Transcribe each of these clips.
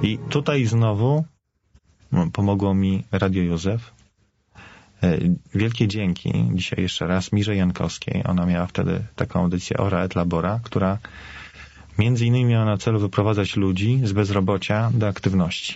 I tutaj znowu pomogło mi Radio Józef. Wielkie dzięki dzisiaj jeszcze raz Mirze Jankowskiej. Ona miała wtedy taką audycję Ora et Labora, która między innymi miała na celu wyprowadzać ludzi z bezrobocia do aktywności.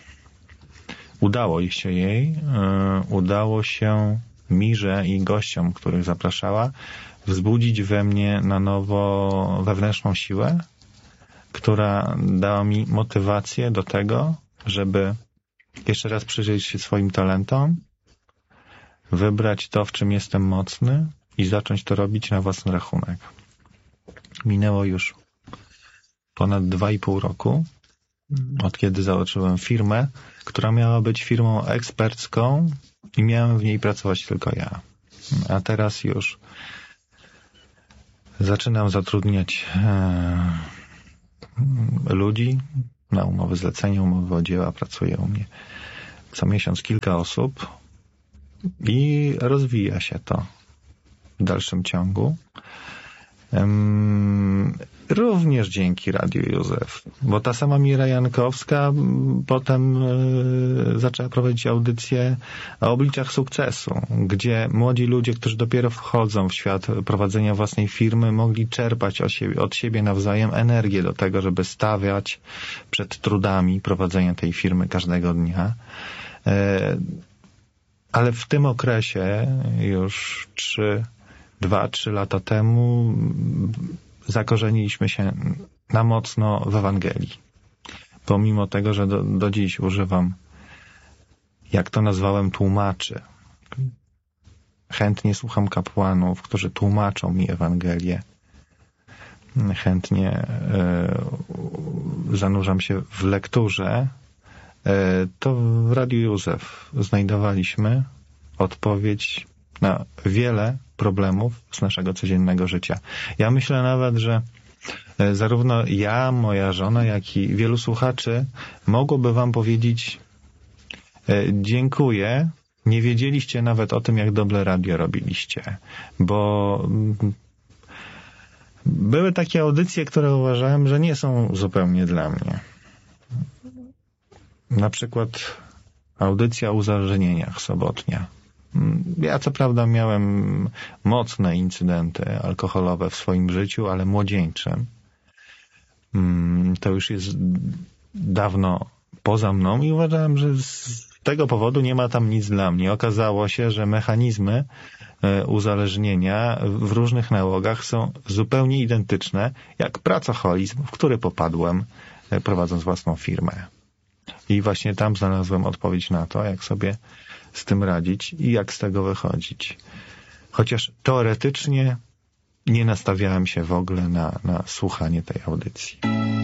Udało się Mirze i gościom, których zapraszała, wzbudzić we mnie na nowo wewnętrzną siłę, która dała mi motywację do tego, żeby jeszcze raz przyjrzeć się swoim talentom, wybrać to, w czym jestem mocny i zacząć to robić na własny rachunek. Minęło już ponad 2,5 roku, od kiedy założyłem firmę, która miała być firmą ekspercką i miałem w niej pracować tylko ja. A teraz już zaczynam zatrudniać ludzi na umowy zlecenia, umowy o dzieła. Pracuje u mnie co miesiąc kilka osób i rozwija się to w dalszym ciągu. Również dzięki Radiu Józef, bo ta sama Mira Jankowska potem zaczęła prowadzić audycję o obliczach sukcesu, gdzie młodzi ludzie, którzy dopiero wchodzą w świat prowadzenia własnej firmy, mogli czerpać od siebie nawzajem energię do tego, żeby stawiać przed trudami prowadzenia tej firmy każdego dnia. Ale w tym okresie już 2-3 lata temu zakorzeniliśmy się na mocno w Ewangelii. Pomimo tego, że do dziś używam, jak to nazwałem, tłumaczy. Chętnie słucham kapłanów, którzy tłumaczą mi Ewangelię. Chętnie zanurzam się w lekturze. To w Radiu Józef znajdowaliśmy odpowiedź na wiele problemów z naszego codziennego życia. Ja myślę nawet, że zarówno ja, moja żona, jak i wielu słuchaczy mogłoby wam powiedzieć dziękuję, nie wiedzieliście nawet o tym, jak dobre radio robiliście, bo były takie audycje, które uważałem, że nie są zupełnie dla mnie. Na przykład audycja o uzależnieniach sobotnia. Ja co prawda miałem mocne incydenty alkoholowe w swoim życiu, ale młodzieńczym. To już jest dawno poza mną i uważałem, że z tego powodu nie ma tam nic dla mnie. Okazało się, że mechanizmy uzależnienia w różnych nałogach są zupełnie identyczne jak pracoholizm, w który popadłem prowadząc własną firmę. I właśnie tam znalazłem odpowiedź na to, jak sobie z tym radzić i jak z tego wychodzić. Chociaż teoretycznie nie nastawiałem się w ogóle na słuchanie tej audycji.